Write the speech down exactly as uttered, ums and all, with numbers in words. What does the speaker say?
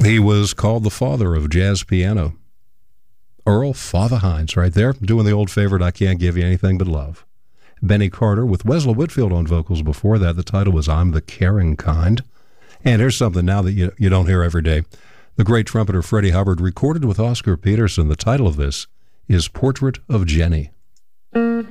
He was called the father of jazz piano. Earl Father Hines right there, doing the old favorite, I Can't Give You Anything But Love. Benny Carter with Wesley Whitfield on vocals before that. The title was I'm the Caring Kind. And here's something now that you, you don't hear every day. The great trumpeter Freddie Hubbard recorded with Oscar Peterson. The title of this is Portrait of Jenny.